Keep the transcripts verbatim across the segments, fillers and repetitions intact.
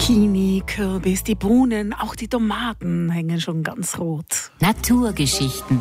Zucchini, Kürbis, die Bohnen, auch die Tomaten hängen schon ganz rot. Naturgeschichten.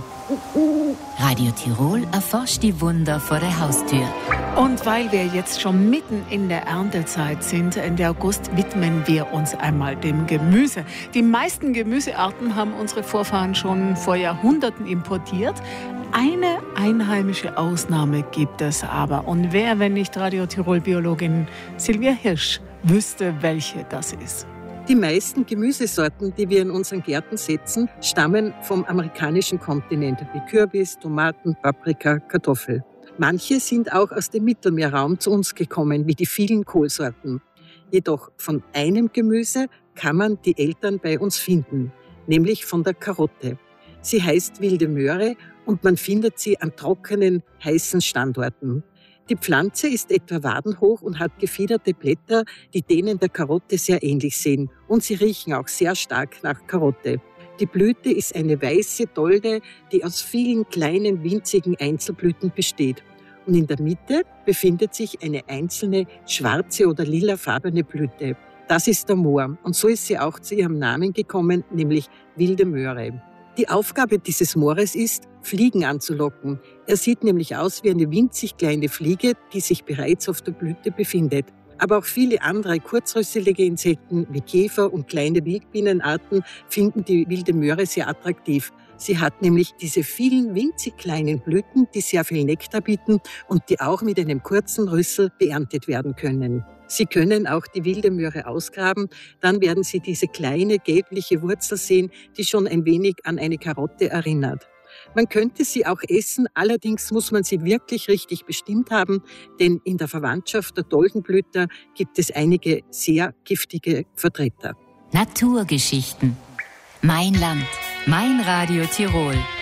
Radio Tirol erforscht die Wunder vor der Haustür. Und weil wir jetzt schon mitten in der Erntezeit sind, Ende August, widmen wir uns einmal dem Gemüse. Die meisten Gemüsearten haben unsere Vorfahren schon vor Jahrhunderten importiert. Eine einheimische Ausnahme gibt es aber. Und wer, wenn nicht Radio Tirol-Biologin Silvia Hirsch, wüsste, welche das ist? Die meisten Gemüsesorten, die wir in unseren Gärten setzen, stammen vom amerikanischen Kontinent, wie Kürbis, Tomaten, Paprika, Kartoffel. Manche sind auch aus dem Mittelmeerraum zu uns gekommen, wie die vielen Kohlsorten. Jedoch von einem Gemüse kann man die Eltern bei uns finden, nämlich von der Karotte. Sie heißt wilde Möhre und man findet sie an trockenen, heißen Standorten. Die Pflanze ist etwa wadenhoch und hat gefiederte Blätter, die denen der Karotte sehr ähnlich sehen. Und sie riechen auch sehr stark nach Karotte. Die Blüte ist eine weiße Dolde, die aus vielen kleinen, winzigen Einzelblüten besteht. Und in der Mitte befindet sich eine einzelne schwarze oder lilafarbene Blüte. Das ist der Mohr. Und so ist sie auch zu ihrem Namen gekommen, nämlich wilde Möhre. Die Aufgabe dieses Moores ist, Fliegen anzulocken. Er sieht nämlich aus wie eine winzig kleine Fliege, die sich bereits auf der Blüte befindet. Aber auch viele andere kurzrüsselige Insekten wie Käfer und kleine Wildbienenarten finden die wilde Möhre sehr attraktiv. Sie hat nämlich diese vielen winzig kleinen Blüten, die sehr viel Nektar bieten und die auch mit einem kurzen Rüssel beerntet werden können. Sie können auch die wilde Möhre ausgraben, dann werden Sie diese kleine gelbliche Wurzel sehen, die schon ein wenig an eine Karotte erinnert. Man könnte sie auch essen, allerdings muss man sie wirklich richtig bestimmt haben, denn in der Verwandtschaft der Doldenblüter gibt es einige sehr giftige Vertreter. Naturgeschichten. Mein Land, mein Radio Tirol.